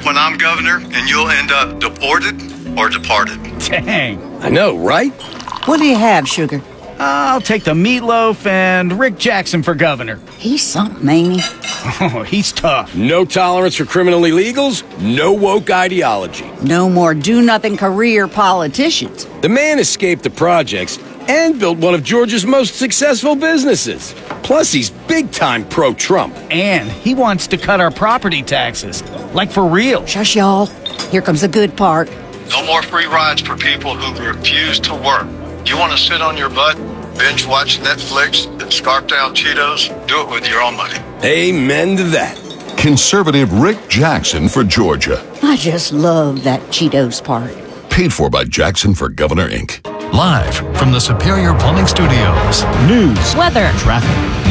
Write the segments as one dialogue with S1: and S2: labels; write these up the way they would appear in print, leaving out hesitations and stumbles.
S1: when I'm governor, and you'll end up deported or departed.
S2: Dang.
S3: I know, right?
S4: What do you have, Sugar?
S2: I'll take the meatloaf and Rick Jackson for governor.
S4: He's something, ain't he?
S2: Oh, he's tough.
S3: No tolerance for criminal illegals, no woke ideology.
S4: No more do-nothing career politicians.
S3: The man escaped the projects and built one of Georgia's most successful businesses. Plus, he's big-time pro-Trump.
S2: And he wants to cut our property taxes. Like for real.
S4: Shush, y'all. Here comes the good part.
S1: No more free rides for people who refuse to work. You want to sit on your butt, binge watch Netflix, and scarf down Cheetos? Do it with your own money.
S3: Amen to that.
S5: Conservative Rick Jackson for Georgia.
S4: I just love that Cheetos part.
S5: Paid for by Jackson for Governor, Inc.
S6: Live from the Superior Plumbing Studios.
S7: News,
S8: weather,
S6: traffic.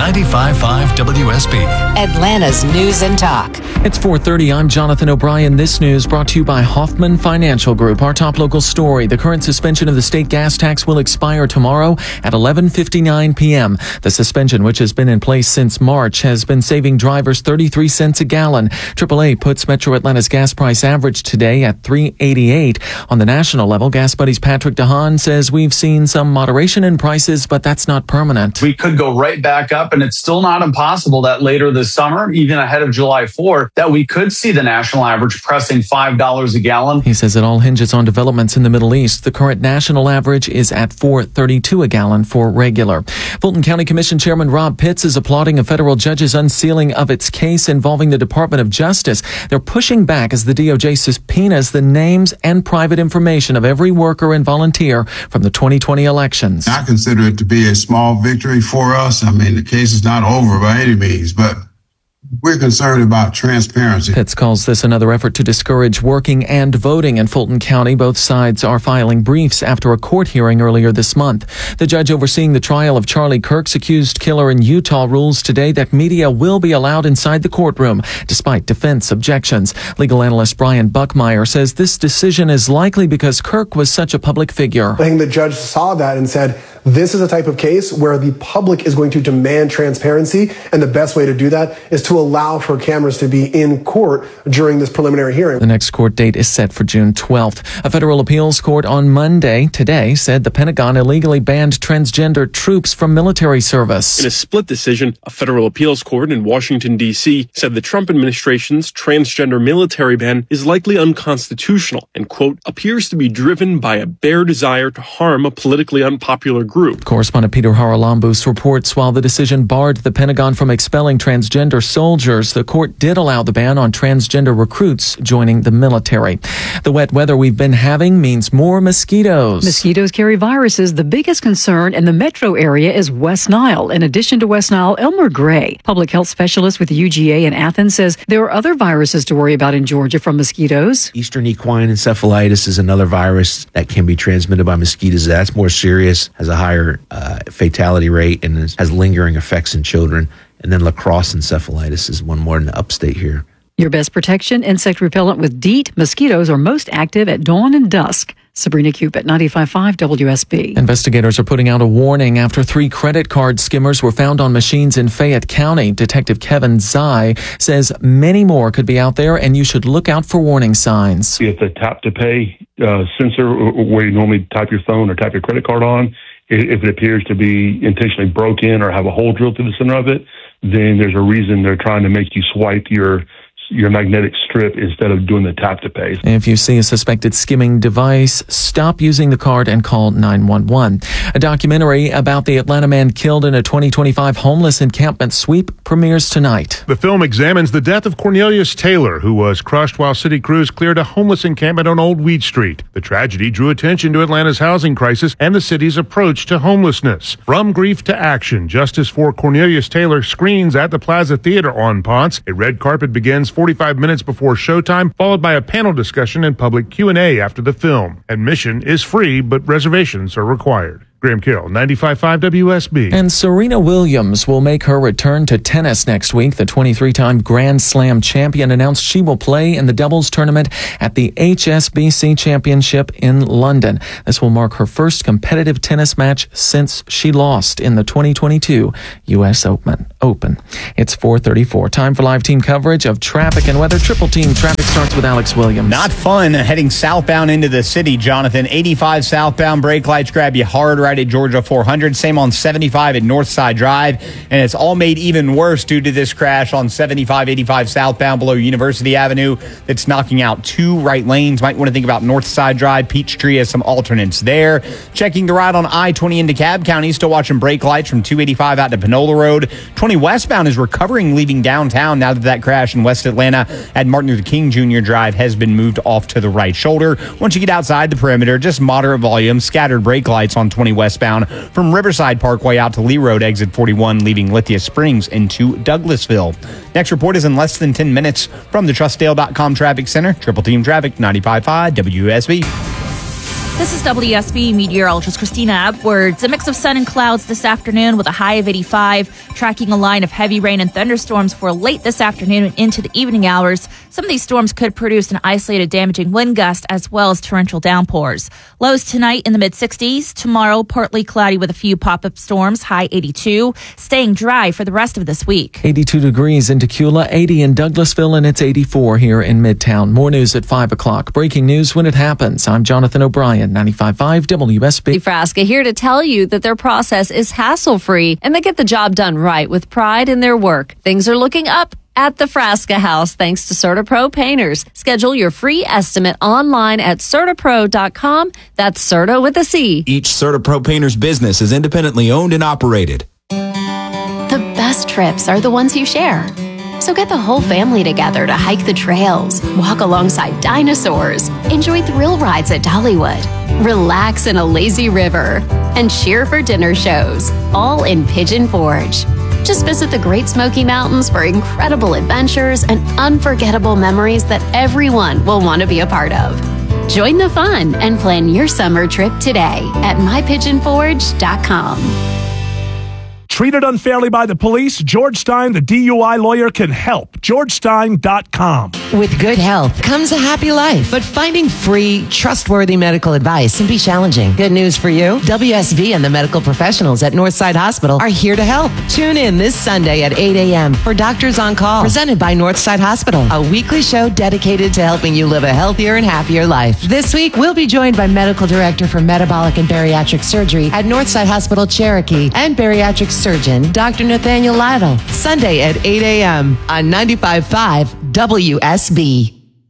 S6: 95.5 WSB.
S8: Atlanta's News and Talk.
S7: It's 4:30. I'm Jonathan O'Brien. This news brought to you by Hoffman Financial Group. Our top local story. The current suspension of the state gas tax will expire tomorrow at 11:59 p.m. The suspension, which has been in place since March, has been saving drivers 33 cents a gallon. AAA puts Metro Atlanta's gas price average today at $3.88. On the national level, Gas Buddy's Patrick DeHaan says we've seen some moderation in prices, but that's not permanent.
S9: We could go right back up, and it's still not impossible that later this summer, even ahead of July 4th, that we could see the national average pressing $5 a gallon.
S7: He says it all hinges on developments in the Middle East. The current national average is at $4.32 a gallon for regular. Fulton County Commission Chairman Rob Pitts is applauding a federal judge's unsealing of its case involving the Department of Justice. They're pushing back as the DOJ subpoenas the names and private information of every worker and volunteer from the 2020 elections.
S10: I consider it to be a small victory for us. I mean, the case is not over by any means, but we're concerned about transparency.
S7: Pitts calls this another effort to discourage working and voting in Fulton County. Both sides are filing briefs after a court hearing earlier this month. The judge overseeing the trial of Charlie Kirk's accused killer in Utah rules today that media will be allowed inside the courtroom, despite defense objections. Legal analyst Brian Buckmeyer says this decision is likely because Kirk was such a public figure.
S11: I think the judge saw that and said, this is a type of case where the public is going to demand transparency, and the best way to do that is to allow for cameras to be in court during this preliminary hearing.
S7: The next court date is set for June 12th. A federal appeals court on Monday today said the Pentagon illegally banned transgender troops from military service.
S12: In a split decision, a federal appeals court in Washington, D.C. said the Trump administration's transgender military ban is likely unconstitutional and, quote, appears to be driven by a bare desire to harm a politically unpopular group.
S7: Correspondent Peter Haralambous reports while the decision barred the Pentagon from expelling transgender soldiers, the court did allow the ban on transgender recruits joining the military. The wet weather we've been having means more mosquitoes.
S13: Mosquitoes carry viruses. The biggest concern in the metro area is West Nile. In addition to West Nile, Elmer Gray, public health specialist with UGA in Athens, says there are other viruses to worry about in Georgia from mosquitoes.
S14: Eastern equine encephalitis is another virus that can be transmitted by mosquitoes. That's more serious, has a higher fatality rate, and has lingering effects in children. And then lacrosse encephalitis is one more in the upstate here.
S13: Your best protection, insect repellent with DEET. Mosquitoes are most active at dawn and dusk. Sabrina Cupid, 95.5 WSB.
S7: Investigators are putting out a warning after 3 credit card skimmers were found on machines in Fayette County. Detective Kevin Zai says many more could be out there, and you should look out for warning signs.
S15: If the tap-to-pay sensor where you normally type your phone or tap your credit card on, if it appears to be intentionally broken or have a hole drilled through the center of it, then there's a reason they're trying to make you swipe your magnetic strip instead of doing the tap to pay.
S7: If you see a suspected skimming device, stop using the card and call 911. A documentary about the Atlanta man killed in a 2025 homeless encampment sweep premieres tonight.
S16: The film examines the death of Cornelius Taylor, who was crushed while city crews cleared a homeless encampment on Old Weed Street. The tragedy drew attention to Atlanta's housing crisis and the city's approach to homelessness. From grief to action, justice for Cornelius Taylor screens at the Plaza Theater on Ponce. A red carpet begins 45 minutes before showtime, followed by a panel discussion and public Q&A after the film. Admission is free, but reservations are required. Graham Carroll, 95.5 WSB.
S7: And Serena Williams will make her return to tennis next week. The 23-time Grand Slam champion announced she will play in the doubles tournament at the HSBC Championship in London. This will mark her first competitive tennis match since she lost in the 2022 U.S. Open. It's 4:34. Time for live team coverage of traffic and weather. Triple Team traffic starts with Alex Williams.
S17: Not fun heading southbound into the city, Jonathan. 85 southbound brake lights grab you hard right at Georgia 400. Same on 75 at Northside Drive. And it's all made even worse due to this crash on 75-85 southbound below University Avenue that's knocking out 2 right lanes. Might want to think about Northside Drive. Peachtree has some alternates there. Checking the ride on I-20 into Cobb County. Still watching brake lights from 285 out to Panola Road. 20 westbound is recovering leaving downtown now that crash in West Atlanta at Martin Luther King Jr. Drive has been moved off to the right shoulder. Once you get outside the perimeter, just moderate volume, scattered brake lights on 20 westbound from Riverside Parkway out to Lee Road, exit 41, leaving Lithia Springs into Douglasville. Next report is in less than 10 minutes from the TrustDale.com Traffic Center. Triple Team Traffic, 95.5 WSB.
S18: This is WSB meteorologist Christina Edwards. A mix of sun and clouds this afternoon with a high of 85, tracking a line of heavy rain and thunderstorms for late this afternoon and into the evening hours. Some of these storms could produce an isolated damaging wind gust as well as torrential downpours. Lows tonight in the mid-60s. Tomorrow, partly cloudy with a few pop-up storms, high 82. Staying dry for the rest of this week.
S7: 82 degrees in Tequila, 80 in Douglasville, and it's 84 here in Midtown. More news at 5 o'clock. Breaking news when it happens. I'm Jonathan O'Brien. 95.5 WSB.
S19: Frasca here to tell you that their process is hassle-free and they get the job done right with pride in their work. Things are looking up at the Frasca House thanks to CertaPro Painters. Schedule your free estimate online at CertaPro.com. That's Certa with a C.
S20: Each CertaPro Painters business is independently owned and operated.
S21: The best trips are the ones you share. So get the whole family together to hike the trails, walk alongside dinosaurs, enjoy thrill rides at Dollywood, relax in a lazy river, and cheer for dinner shows, all in Pigeon Forge. Just visit the Great Smoky Mountains for incredible adventures and unforgettable memories that everyone will want to be a part of. Join the fun and plan your summer trip today at mypigeonforge.com.
S22: Treated unfairly by the police? George Stein, the DUI lawyer, can help. GeorgeStein.com.
S8: With good health comes a happy life, but finding free, trustworthy medical advice can be challenging. Good news for you. WSB and the medical professionals at Northside Hospital are here to help. Tune in this Sunday at 8 a.m. for Doctors on Call, presented by Northside Hospital, a weekly show dedicated to helping you live a healthier and happier life. This week, we'll be joined by Medical Director for Metabolic and Bariatric Surgery at Northside Hospital Cherokee and Bariatric Surgeon, Dr. Nathaniel Lytle, Sunday at 8 a.m. on 95.5 WSB.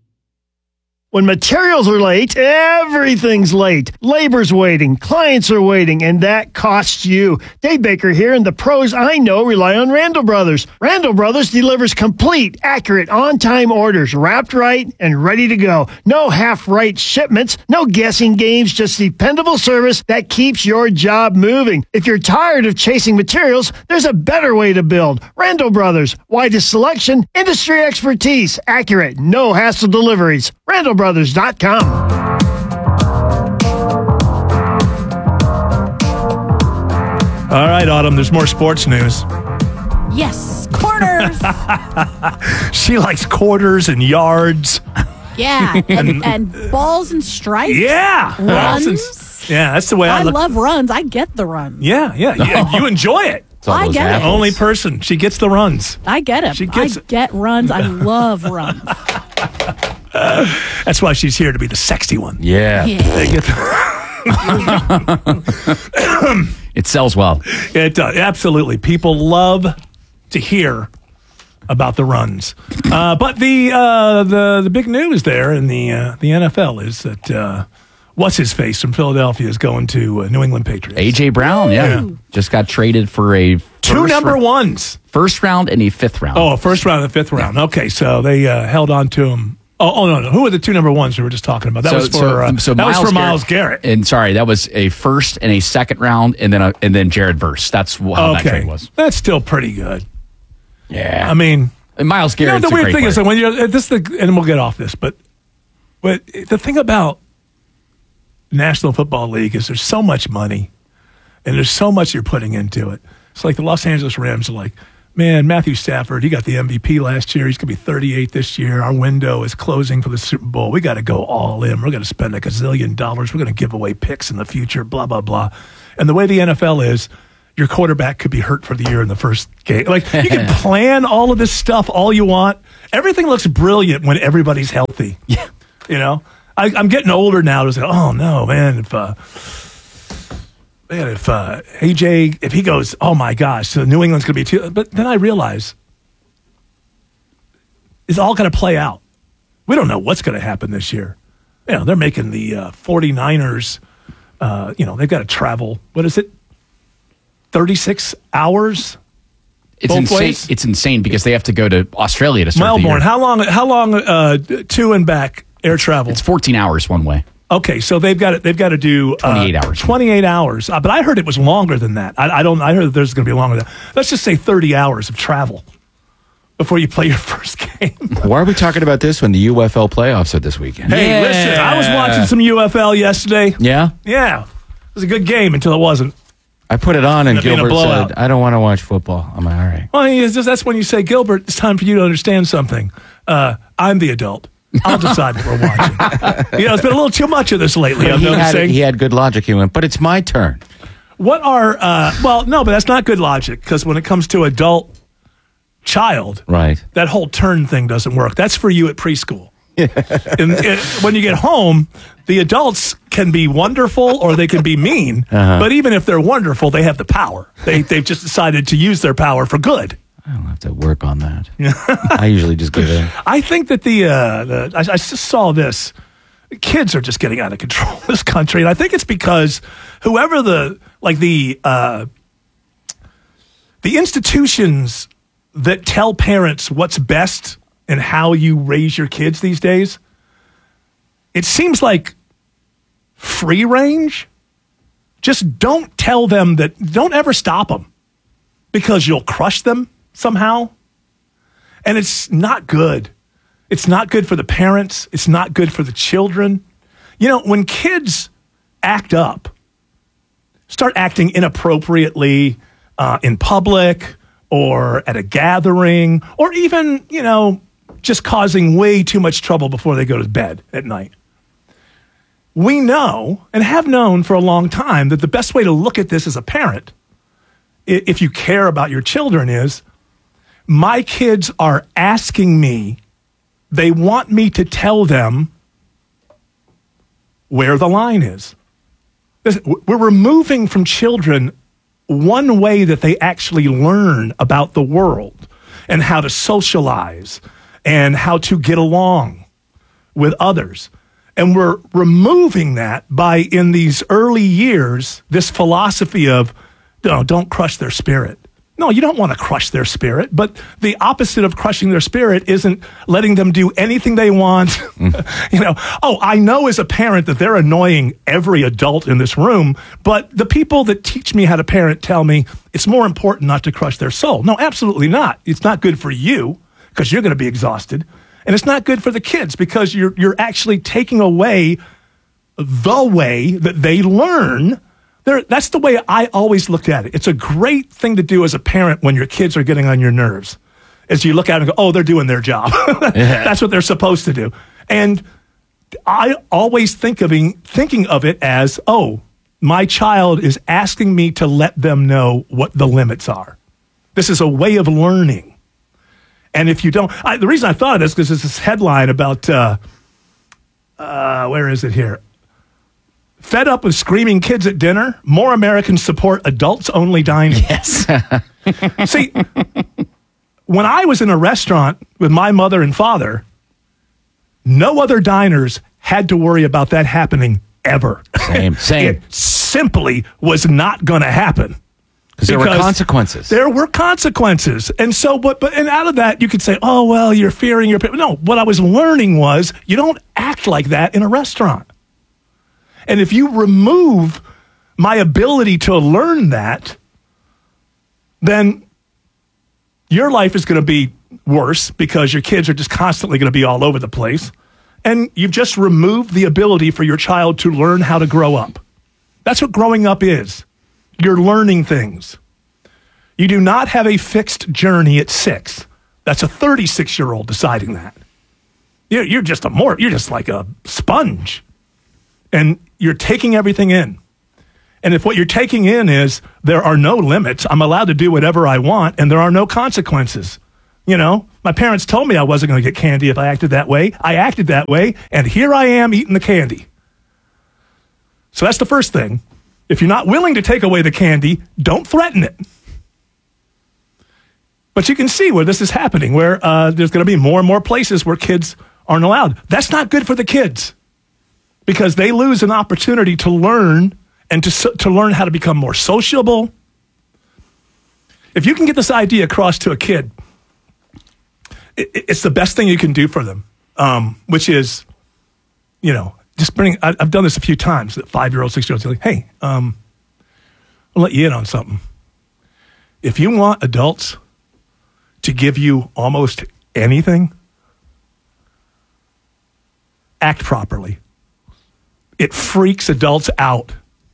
S23: When materials are late, everything's late. Labor's waiting, clients are waiting, and that costs you. Dave Baker here, and the pros I know rely on Randall Brothers. Randall Brothers delivers complete, accurate, on-time orders, wrapped right and ready to go. No half-right shipments, no guessing games, just dependable service that keeps your job moving. If you're tired of chasing materials, there's a better way to build. Randall Brothers, widest selection, industry expertise, accurate, no hassle deliveries. RandallBrothers.com.
S22: All right, Autumn, there's more sports news.
S24: Yes, quarters.
S22: She likes quarters and yards.
S24: Yeah, and balls and stripes.
S22: Yeah.
S24: Runs.
S22: Yeah, that's the way I look.
S24: love runs. I get the runs.
S22: Yeah. You enjoy it.
S24: I get it.
S22: Only person. She gets the runs.
S24: I get them. I get runs. I love runs.
S22: That's why she's here, to be the sexy one.
S25: Yeah.
S22: They get
S25: It sells well.
S22: It does. Absolutely. People love to hear about the runs. But the big news there in the NFL is that what's his face from Philadelphia is going to New England Patriots.
S25: A.J. Brown, yeah. Just got traded for a
S22: two number ones.
S25: First round and a fifth round.
S22: Oh, a first round and a fifth round. Okay, so they held on to him. Oh, no. Who were the two number ones we were just talking about? That was for Myles Garrett.
S25: And sorry, that was a first and a second round, and then Jared Verse. That's how that trade was.
S22: That's still pretty good.
S25: Yeah,
S22: I mean,
S25: and Myles Garrett.
S22: The weird thing is that when you're and we'll get off this, but the thing about National Football League is there's so much money And there's so much you're putting into it. It's like the Los Angeles Rams are like, man, Matthew Stafford, he got the MVP last year. He's going to be 38 this year. Our window is closing for the Super Bowl. We got to go all in. We're going to spend $1 gazillion. We're going to give away picks in the future, blah, blah, blah. And the way the NFL is, your quarterback could be hurt for the year in the first game. Like, you can plan all of this stuff all you want. Everything looks brilliant when everybody's healthy.
S25: Yeah.
S22: You know? I'm getting older now to say, oh, no, man, if AJ, if he goes, oh my gosh, so New England's going to be too. But then I realize it's all going to play out. We don't know what's going to happen this year. You know, they're making the 49ers, they've got to travel. What is it? 36 hours?
S25: It's
S22: both
S25: insane.
S22: ways?
S25: It's insane because they have to go to Australia to start
S22: Melbourne.
S25: the year.
S22: How long to and back air travel?
S25: It's 14 hours one way.
S22: Okay, so they've got to do
S25: 28 hours.
S22: 28 hours. But I heard it was longer than that. I heard that there's going to be longer than that. Let's just say 30 hours of travel before you play your first game.
S1: Why are we talking about this when the UFL playoffs are this weekend?
S22: Hey, listen, I was watching some UFL yesterday.
S1: Yeah?
S22: Yeah. It was a good game until it wasn't.
S1: I put it on and
S22: Ended up being a
S1: Gilbert
S22: blowout.
S1: said, I don't want to watch football. I'm like, all right.
S22: Well, that's when you say, Gilbert, it's time for you to understand something. I'm the adult. I'll decide what we're watching. It's been a little too much of this lately, I'm noticing.
S1: He had good logic. He went, but it's my turn.
S22: What are, no, but that's not good logic, because when it comes to adult child,
S1: right,
S22: that whole turn thing doesn't work. That's for you at preschool. When you get home, the adults can be wonderful or they can be mean, but even if they're wonderful, they have the power. They've just decided to use their power for good.
S1: I don't have to work on that. I usually just give in.
S22: I think that I just saw this. Kids are just getting out of control in this country, and I think it's because whoever the institutions that tell parents what's best and how you raise your kids these days, it seems like free range. Just don't tell them that. Don't ever stop them, because you'll crush them somehow. And it's not good. It's not good for the parents. It's not good for the children. When kids act up, start acting inappropriately in public or at a gathering, or even, just causing way too much trouble before they go to bed at night. We know and have known for a long time that the best way to look at this as a parent, if you care about your children, is my kids are asking me, they want me to tell them where the line is. We're removing from children one way that they actually learn about the world and how to socialize and how to get along with others. And we're removing that by, in these early years, this philosophy of, don't crush their spirit. No, you don't want to crush their spirit, but the opposite of crushing their spirit isn't letting them do anything they want. I know as a parent that they're annoying every adult in this room, but the people that teach me how to parent tell me it's more important not to crush their soul. No, absolutely not. It's not good for you because you're going to be exhausted. And it's not good for the kids because you're actually taking away the way that they learn. That's the way I always looked at it. It's a great thing to do as a parent when your kids are getting on your nerves, is you look at it and go, oh, they're doing their job. That's what they're supposed to do. And I always thinking of it as, oh, my child is asking me to let them know what the limits are. This is a way of learning. And if you don't, the reason I thought of this because it's this headline about, where is it here? Fed up with screaming kids at dinner, more Americans support adults-only dining.
S25: Yes.
S22: See, when I was in a restaurant with my mother and father, no other diners had to worry about that happening ever.
S1: Same.
S22: It simply was not going to happen.
S1: Because there were consequences.
S22: There were consequences. And so, but out of that, you could say, oh, well, you're fearing your parents. No, what I was learning was you don't act like that in a restaurant. And if you remove my ability to learn that, then your life is going to be worse because your kids are just constantly going to be all over the place. And you've just removed the ability for your child to learn how to grow up. That's what growing up is. You're learning things. You do not have a fixed journey at 6. That's a 36-year-old deciding that. You're just like a sponge. And you're taking everything in. And if what you're taking in is there are no limits, I'm allowed to do whatever I want, and there are no consequences. My parents told me I wasn't going to get candy if I acted that way. I acted that way, and here I am eating the candy. So that's the first thing. If you're not willing to take away the candy, don't threaten it. But you can see where this is happening, where there's going to be more and more places where kids aren't allowed. That's not good for the kids because they lose an opportunity to learn and to learn how to become more sociable. If you can get this idea across to a kid, it's the best thing you can do for them, which is, just I've done this a few times, that 5-year-old, 6-year-olds are like, hey, I'll let you in on something. If you want adults to give you almost anything, act properly. It freaks adults out.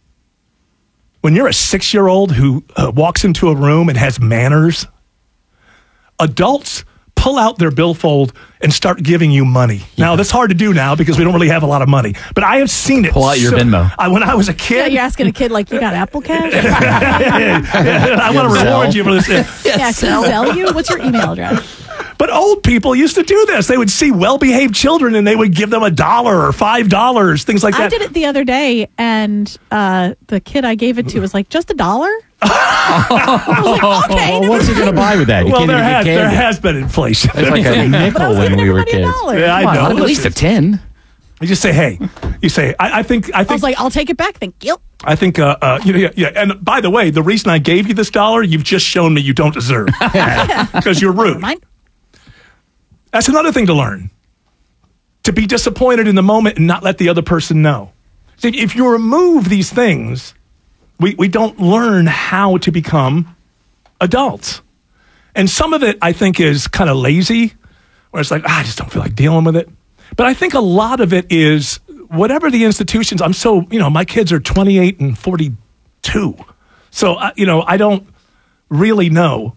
S22: When you're a 6-year-old who walks into a room and has manners, adults pull out their billfold and start giving you money. Yeah. Now, that's hard to do now because we don't really have a lot of money, but I have seen it.
S25: Pull out your Venmo.
S22: When I was a kid.
S24: Yeah, you're asking a kid, like, you got Apple Cash?
S22: I want to reward you for this.
S24: Yeah, can I sell you? What's your email address?
S22: But old people used to do this. They would see well-behaved children and they would give them $1 or $5, things like that.
S24: I did it the other day, and the kid I gave it to was like, just $1? I was like, okay.
S25: Well, what's he going to buy with that?
S22: Well, there has been inflation.
S25: It's like a nickel when we were kids.
S22: Yeah, I know.
S25: At least a 10.
S22: You just say, hey. You say, I think. I
S24: was like, I'll take it back. Thank you.
S22: I think, yeah. And by the way, the reason I gave you this $1, you've just shown me you don't deserve because you're rude.
S24: Mine?
S22: That's another thing to learn. To be disappointed in the moment and not let the other person know. See, if you remove these things, we don't learn how to become adults. And some of it, I think, is kind of lazy, where it's like, I just don't feel like dealing with it. But I think a lot of it is whatever the institutions, my kids are 28 and 42. So, I don't really know,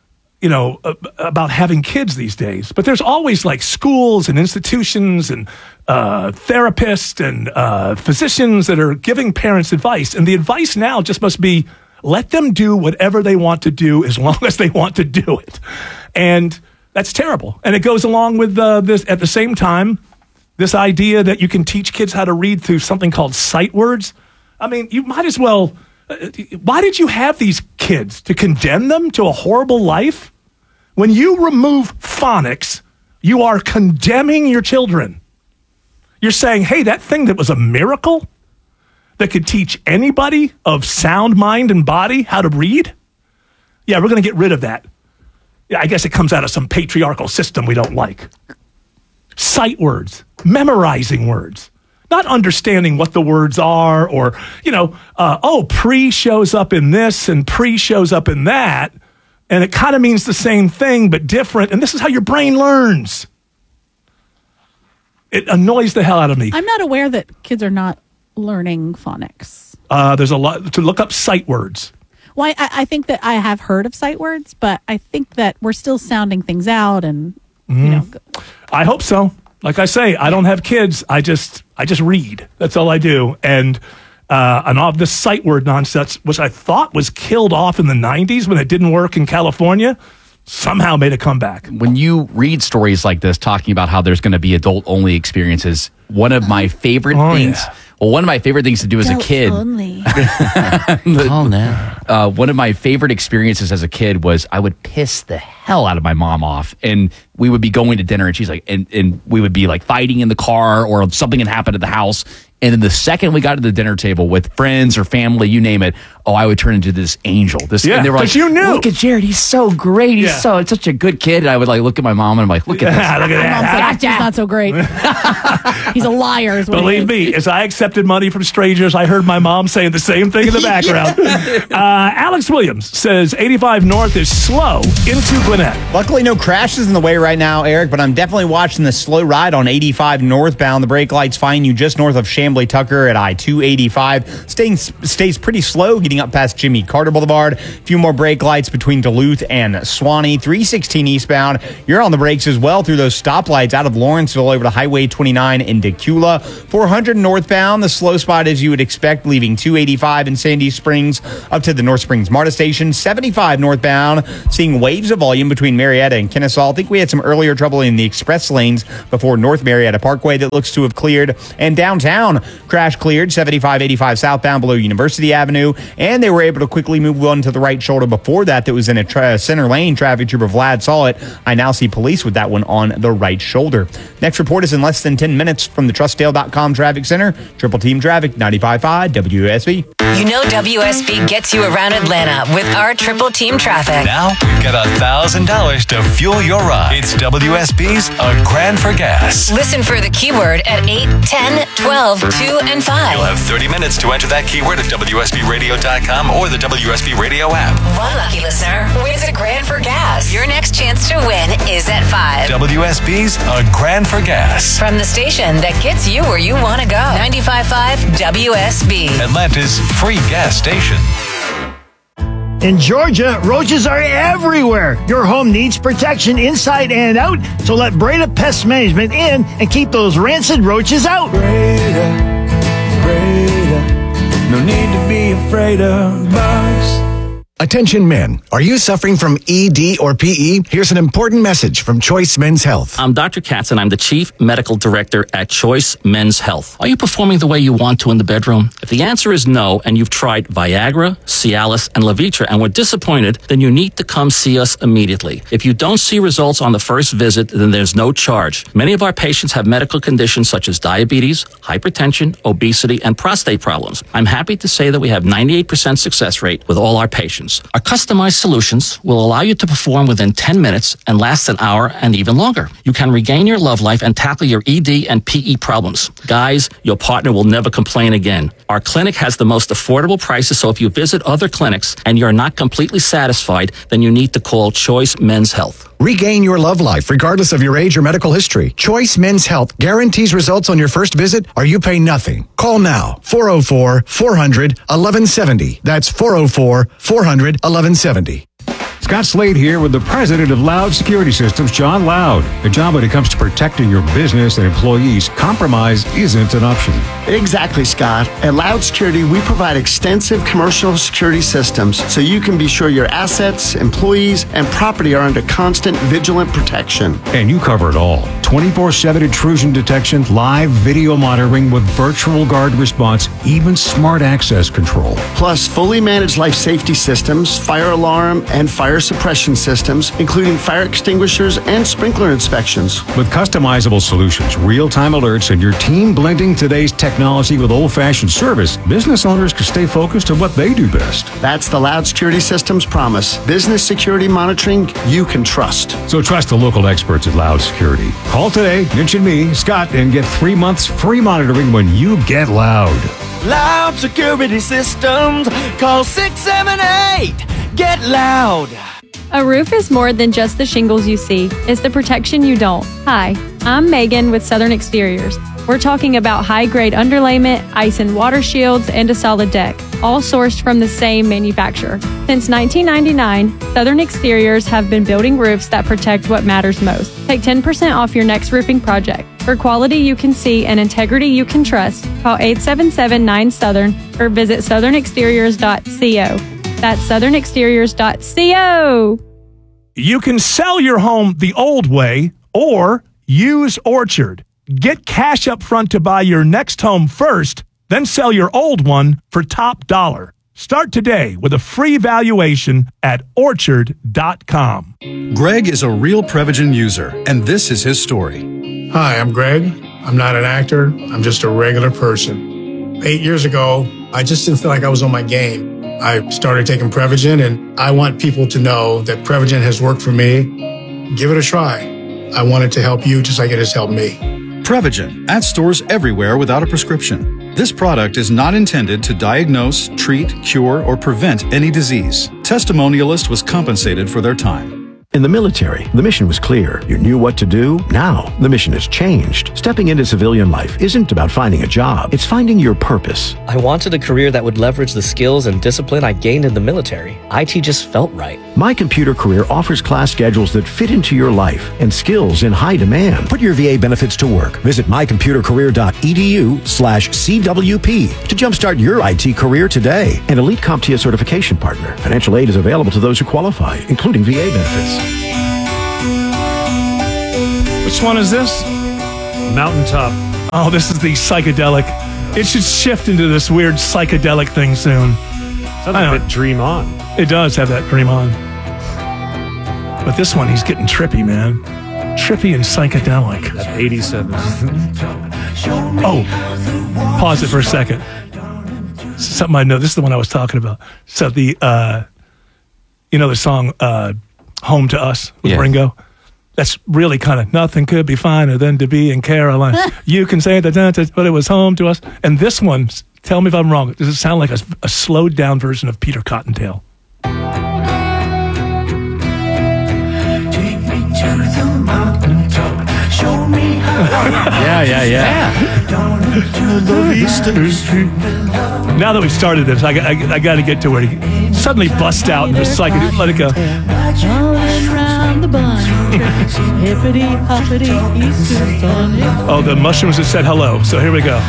S22: about having kids these days. But there's always like schools and institutions and therapists and physicians that are giving parents advice. And the advice now just must be, let them do whatever they want to do as long as they want to do it. And that's terrible. And it goes along with this, at the same time, this idea that you can teach kids how to read through something called sight words. I mean, you might as well... why did you have these kids? To condemn them to a horrible life? When you remove phonics, you are condemning your children. You're saying, hey, that thing that was a miracle that could teach anybody of sound mind and body how to read? Yeah, we're going to get rid of that. Yeah, I guess it comes out of some patriarchal system we don't like. Sight words, memorizing words. Not understanding what the words are or, pre shows up in this and pre shows up in that. And it kind of means the same thing, but different. And this is how your brain learns. It annoys the hell out of me.
S24: I'm not aware that kids are not learning phonics.
S22: There's a lot to look up sight words.
S24: Well, I think that I have heard of sight words, but I think that we're still sounding things out and,
S22: I hope so. Like I say, I don't have kids. I just read. That's all I do. And all this sight word nonsense, which I thought was killed off in the 90s when it didn't work in California, somehow made a comeback.
S25: When you read stories like this, talking about how there's going to be adult-only experiences, one of my favorite things... Yeah. Well, one of my favorite things to do as a kid.
S24: Only.
S25: One of my favorite experiences as a kid was I would piss the hell out of my mom off, and we would be going to dinner, and she's like, and we would be like fighting in the car, or something had happened at the house. And then the second we got to the dinner table with friends or family, you name it, I would turn into this angel. And they were like,
S22: you knew.
S25: Look at Jared, he's so great. He's such a good kid. And I would like look at my mom and I'm like, look at this.
S22: Look at that.
S24: He's not so great. He's a liar. Is what
S22: Believe me, as I accepted money from strangers, I heard my mom saying the same thing in the background. Alex Williams says 85 North is slow into Gwinnett.
S17: Luckily, no crashes in the way right now, Eric, but I'm definitely watching the slow ride on 85 northbound. The brake lights find you just north of Chamblee Tucker at I-285. Stays pretty slow getting up past Jimmy Carter Boulevard. A few more brake lights between Duluth and Swanee. 316 eastbound. You're on the brakes as well through those stoplights out of Lawrenceville over to Highway 29 in Decula. 400 northbound. The slow spot as you would expect, leaving 285 in Sandy Springs up to the North Springs MARTA station. 75 northbound, seeing waves of volume between Marietta and Kennesaw. I think we had some earlier trouble in the express lanes before North Marietta Parkway that looks to have cleared. And downtown, crash cleared, 75-85 southbound below University Avenue. And they were able to quickly move on to the right shoulder before that was in a center lane. Traffic trooper Vlad saw it. I now see police with that one on the right shoulder. Next report is in less than 10 minutes from the TrustDale.com Traffic Center. Triple Team Traffic, 95.5 WSB.
S2: You know WSB gets you around Atlanta with our Triple Team Traffic.
S3: Now we've got $1,000 to fuel your ride. It's WSB's A Grand for Gas.
S2: Listen for the keyword at 8, 10, 12, 2, and 5.
S3: You'll have 30 minutes to enter that keyword at WSBRadio.com or the WSB Radio app.
S2: One lucky listener wins a grand for gas. Your next chance to win is at 5.
S3: WSB's A Grand for Gas.
S2: From the station that gets you where you want to go. 95.5 WSB.
S3: Atlanta's free gas station.
S23: In Georgia, roaches are everywhere. Your home needs protection inside and out, so let Breda Pest Management in and keep those rancid roaches out.
S4: Breda, no need to be afraid of bugs.
S5: Attention men, are you suffering from ED or PE? Here's an important message from Choice Men's Health.
S6: I'm Dr. Katz and I'm the Chief Medical Director at Choice Men's Health. Are you performing the way you want to in the bedroom? If the answer is no and you've tried Viagra, Cialis, and Levitra and were disappointed, then you need to come see us immediately. If you don't see results on the first visit, then there's no charge. Many of our patients have medical conditions such as diabetes, hypertension, obesity, and prostate problems. I'm happy to say that we have 98% success rate with all our patients. Our customized solutions will allow you to perform within 10 minutes and last an hour and even longer. You can regain your love life and tackle your ED and PE problems. Guys, your partner will never complain again. Our clinic has the most affordable prices, so if you visit other clinics and you're not completely satisfied, then you need to call Choice Men's Health.
S5: Regain your love life regardless of your age or medical history. Choice Men's Health guarantees results on your first visit or you pay nothing. Call now. 404-400-1170. That's 404-400-1170.
S26: Scott Slade here with the president of Loud Security Systems, John Loud. The job when it comes to protecting your business and employees, compromise isn't an option.
S27: Exactly, Scott. At Loud Security, we provide extensive commercial security systems so you can be sure your assets, employees, and property are under constant vigilant protection.
S26: And you cover it all. 24/7 intrusion detection, live video monitoring with virtual guard response, even smart access control.
S27: Plus, fully managed life safety systems, fire alarm, and fire suppression systems, including fire extinguishers and sprinkler inspections.
S26: With customizable solutions, real-time alerts, and your team blending today's technology with old-fashioned service, business owners can stay focused on what they do best.
S27: That's the Loud Security Systems promise. Business security monitoring you can trust.
S26: So trust the local experts at Loud Security. Call today, mention me, Scott, and get 3 months free monitoring when you get Loud.
S4: Loud Security Systems. Call 678. Get Loud.
S28: A roof is more than just the shingles you see. It's the protection you don't. Hi, I'm Megan with Southern Exteriors. We're talking about high-grade underlayment, ice and water shields, and a solid deck, all sourced from the same manufacturer. Since 1999, Southern Exteriors have been building roofs that protect what matters most. Take 10% off your next roofing project. For quality you can see and integrity you can trust, call 877-9-SOUTHERN or visit southernexteriors.co. That's southernexteriors.co.
S22: You can sell your home the old way or use Orchard. Get cash up front to buy your next home first, then sell your old one for top dollar. Start today with a free valuation at orchard.com.
S29: Greg is a real Prevagen user, and this is his story.
S30: Hi, I'm Greg. I'm not an actor. I'm just a regular person. 8 years ago, I just didn't feel like I was on my game. I started taking Prevagen, and I want people to know that Prevagen has worked for me. Give it a try. I want it to help you just like it has helped me.
S29: Prevagen, at stores everywhere without a prescription. This product is not intended to diagnose, treat, cure, or prevent any disease. Testimonialist was compensated for their time.
S7: In the military, the mission was clear. You knew what to do. Now, the mission has changed. Stepping into civilian life isn't about finding a job. It's finding your purpose.
S9: I wanted a career that would leverage the skills and discipline I gained in the military. IT just felt right.
S7: My Computer Career offers class schedules that fit into your life and skills in high demand. Put your VA benefits to work. Visit mycomputercareer.edu/CWP to jumpstart your IT career today. An elite CompTIA certification partner. Financial aid is available to those who qualify, including VA benefits.
S22: Which one is this?
S23: Mountaintop.
S22: Oh, this is the psychedelic. It should shift into this weird psychedelic thing soon.
S23: Sounds a bit Dream On.
S22: It does have that Dream On. But this one, he's getting trippy, man. Trippy and psychedelic.
S23: At 87.
S22: Oh, pause it for a second. Something I know. This is the one I was talking about. So the, the song Home to Us with Ringo? That's really kind of, nothing could be finer than to be in Carolina. You can say that, but it was home to us. And this one, tell me if I'm wrong, does it sound like a slowed down version of Peter Cottontail?
S4: Take me to the mountaintop, show me how.
S22: Now that we've started this, I got to get to where he suddenly busts out and just like, let it go.
S24: Around the barn, hippity hoppity, Easter Sunday.
S22: Oh, the mushrooms have said hello, so here we go.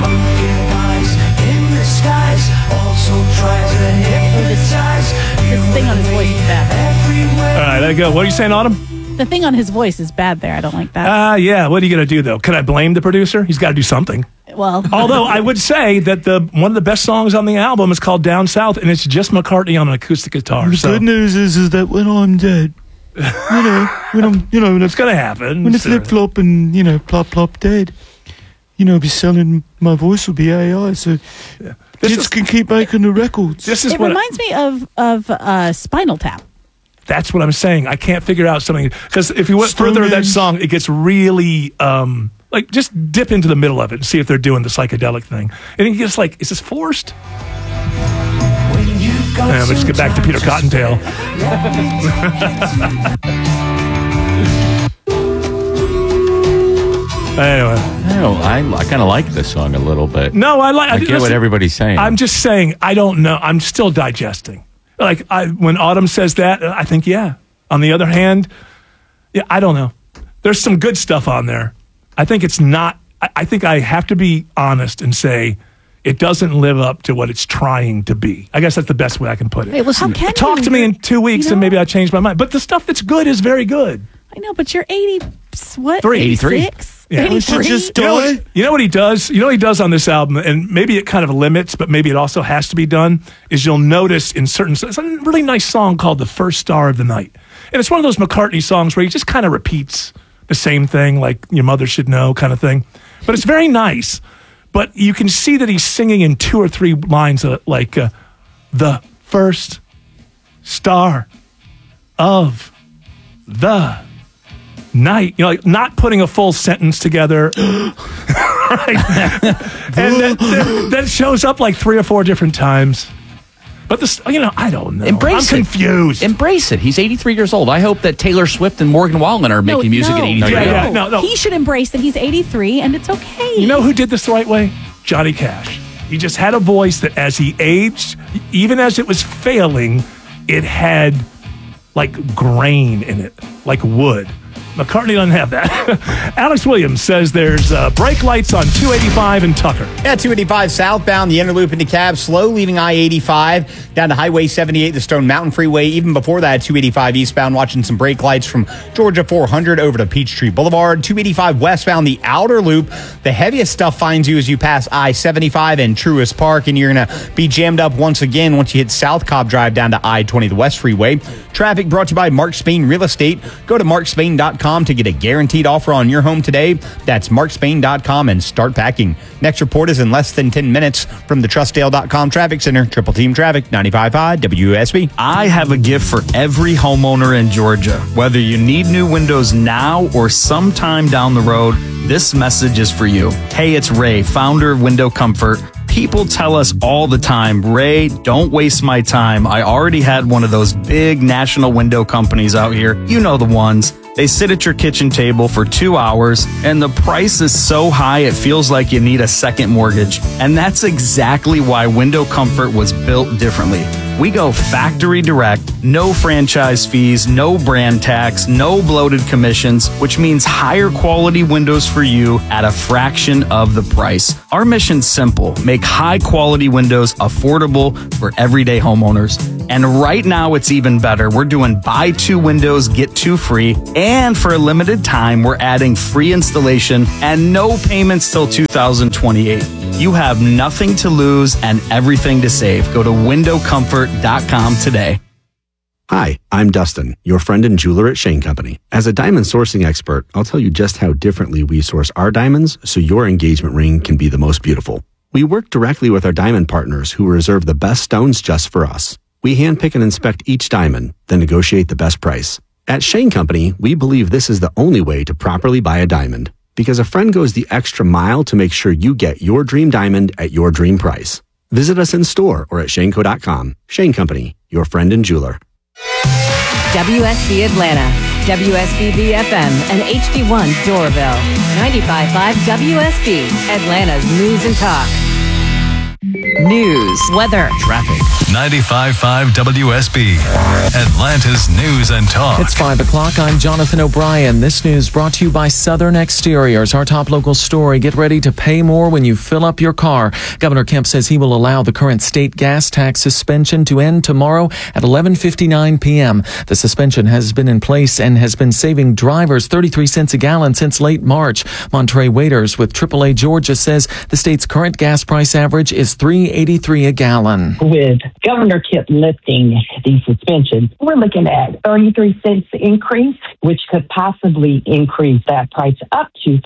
S24: The thing on his voice is bad.
S22: All right, let it go. What are you saying, Autumn?
S24: The thing on his voice is bad there. I don't like that.
S22: Yeah. What are you going to do, though? Can I blame the producer? He's got to do something.
S24: Well,
S22: although I would say that one of the best songs on the album is called Down South, and it's just McCartney on an acoustic guitar.
S4: The good news is that when I'm dead, when
S22: it's going to happen.
S4: When the flip flop and plop plop dead, be selling my voice will be AI. So kids can keep making the records.
S24: It reminds me of Spinal Tap.
S22: That's what I'm saying. I can't figure out something because if you went further in that song, it gets really just dip into the middle of it and see if they're doing the psychedelic thing. And it gets like, is this forced? Let's just get back to Peter Cottontail. Anyway,
S1: I kind of like this song a little bit.
S22: No, I
S1: get what everybody's saying.
S22: I'm just saying I don't know. I'm still digesting. Like when Autumn says that, I think yeah. On the other hand, I don't know. There's some good stuff on there. I think it's not. I think I have to be honest and say it doesn't live up to what it's trying to be. I guess that's the best way I can put it.
S24: Hey, listen,
S22: talk to me in 2 weeks and maybe I'll change my mind. But the stuff that's good is very good.
S24: I know, but you're 80. What?
S22: 86? Yeah.
S24: 83?
S22: You know what he does? You know what he does on this album, and maybe it kind of limits, but maybe it also has to be done, is you'll notice in certain... It's a really nice song called The First Star of the Night. And it's one of those McCartney songs where he just kind of repeats the same thing, like Your Mother Should Know kind of thing. But it's very nice. But you can see that he's singing in 2 or 3 lines like, the first star of the night, like not putting a full sentence together. Right? And that shows up like 3 or 4 different times. But this, I don't know.
S25: Embrace
S22: I'm confused.
S25: Embrace it. He's 83 years old. I hope that Taylor Swift and Morgan Wallen are making music at 83.
S22: No.
S24: He should embrace that he's 83 and it's okay.
S22: You know who did this the right way? Johnny Cash. He just had a voice that as he aged, even as it was failing, it had like grain in it, like wood. McCartney doesn't have that. Alex Williams says there's brake lights on 285 and Tucker.
S17: Yeah, 285 southbound, the inner loop into Cab, slow leaving I-85 down to Highway 78, the Stone Mountain Freeway. Even before that, 285 eastbound, watching some brake lights from Georgia 400 over to Peachtree Boulevard. 285 westbound, the outer loop. The heaviest stuff finds you as you pass I-75 and Truist Park, and you're going to be jammed up once again once you hit South Cobb Drive down to I-20, the West Freeway. Traffic brought to you by Mark Spain Real Estate. Go to markspain.com markspain.com to get a guaranteed offer on your home today. That's markspain.com and start packing. Next report is in less than 10 minutes from the Trustdale.com Traffic Center. Triple Team Traffic, 95.5 WSB.
S10: I have a gift for every homeowner in Georgia. Whether you need new windows now or sometime down the road, this message is for you. Hey, it's Ray, founder of Window Comfort. People tell us all the time, Ray, don't waste my time. I already had one of those big national window companies out here. You know the ones. They sit at your kitchen table for 2 hours, and the price is so high it feels like you need a second mortgage. And that's exactly why Window Comfort was built differently. We go factory direct, no franchise fees, no brand tax, no bloated commissions, which means higher quality windows for you at a fraction of the price. Our mission's simple: make high quality windows affordable for everyday homeowners. And right now it's even better. We're doing buy 2 windows, get 2 free. And for a limited time, we're adding free installation and no payments till 2028. You have nothing to lose and everything to save. Go to windowcomfort.com today.
S11: Hi, I'm Dustin, your friend and jeweler at Shane Company. As a diamond sourcing expert, I'll tell you just how differently we source our diamonds so your engagement ring can be the most beautiful. We work directly with our diamond partners who reserve the best stones just for us. We handpick and inspect each diamond, then negotiate the best price. At Shane Company, we believe this is the only way to properly buy a diamond, because a friend goes the extra mile to make sure you get your dream diamond at your dream price. Visit us in store or at shaneco.com. Shane Company, your friend and jeweler.
S12: WSB Atlanta, WSB FM, and HD1 Doraville. 95.5 WSB, Atlanta's News and Talk. News, weather,
S3: traffic. 95.5 WSB, Atlanta's News and Talk.
S13: It's 5 o'clock. I'm Jonathan O'Brien. This news brought to you by Southern Exteriors. Our top local story: get ready to pay more when you fill up your car. Governor Kemp says he will allow the current state gas tax suspension to end tomorrow at 11:59 p.m. The suspension has been in place and has been saving drivers 33 cents a gallon since late March. Monterey Waiters with AAA Georgia says the state's current gas price average is $3.83 a gallon.
S14: With Governor Kemp lifting the suspension, we're looking at 33 cents increase, which could possibly increase that price up to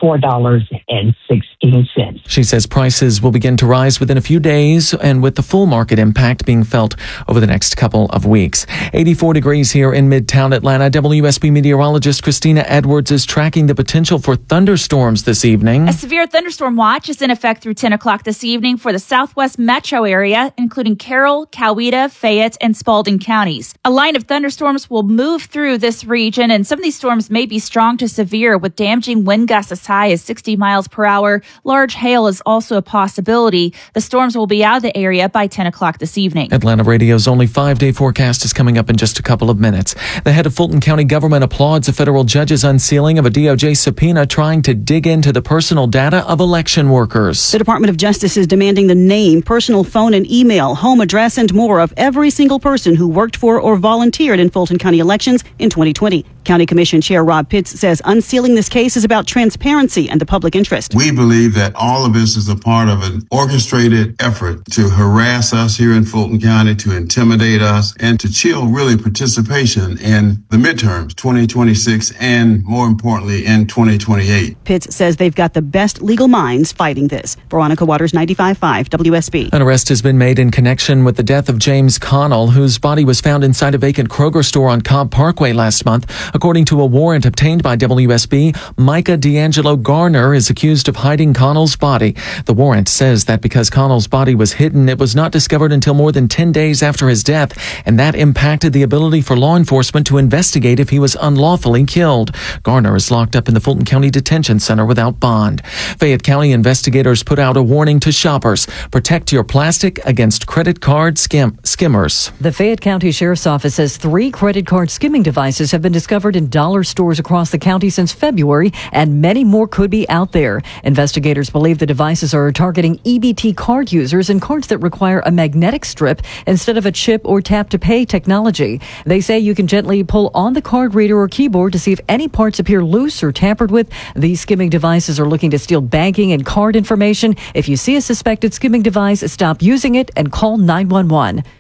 S14: $4.16.
S13: She says prices will begin to rise within a few days, and with the full market impact being felt over the next couple of weeks. 84 degrees here in Midtown Atlanta. WSB meteorologist Christina Edwards is tracking the potential for thunderstorms this evening.
S15: A severe thunderstorm watch is in effect through 10 o'clock this evening for the southwest metro area, including Carroll, Coweta, Fayette, and Spalding counties. A line of thunderstorms will move through this region, and some of these storms may be strong to severe, with damaging wind gusts as high as 60 miles per hour. Large hail is also a possibility. The storms will be out of the area by 10 o'clock this evening.
S13: Atlanta Radio's only 5-day forecast is coming up in just a couple of minutes. The head of Fulton County government applauds a federal judge's unsealing of a DOJ subpoena trying to dig into the personal data of election workers.
S16: The Department of Justice is demanding the name, personal phone and email, home address, and more of every single person who worked for or volunteered in Fulton County elections in 2020. County Commission Chair Rob Pitts says unsealing this case is about transparency and the public interest.
S18: We believe that all of this is a part of an orchestrated effort to harass us here in Fulton County, to intimidate us, and to chill really participation in the midterms, 2026, and more importantly, in 2028.
S16: Pitts says they've got the best legal minds fighting this. Veronica Waters, 95.5 WSB.
S13: An arrest has been made in connection with the death of James Connell, whose body was found inside a vacant Kroger store on Cobb Parkway last month. According to a warrant obtained by WSB, Micah D'Angelo Garner is accused of hiding Connell's body. The warrant says that because Connell's body was hidden, it was not discovered until more than 10 days after his death, and that impacted the ability for law enforcement to investigate if he was unlawfully killed. Garner is locked up in the Fulton County Detention Center without bond. Fayette County investigators put out a warning to shoppers: protect your plastic against credit card skimmers.
S19: The Fayette County Sheriff's Office says 3 credit card skimming devices have been discovered in dollar stores across the county since February, and many more could be out there. Investigators believe the devices are targeting EBT card users and cards that require a magnetic strip instead of a chip or tap-to-pay technology. They say you can gently pull on the card reader or keyboard to see if any parts appear loose or tampered with. These skimming devices are looking to steal banking and card information. If you see a suspected skimming device, stop using it and call 911.